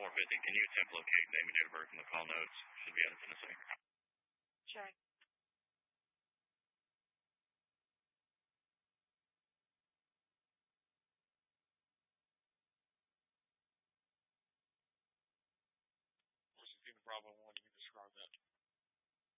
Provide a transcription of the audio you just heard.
450. Can you attempt locate name and date of birth in the call notes? Should be out of Tennessee. Check. Bravo 1, you can describe that.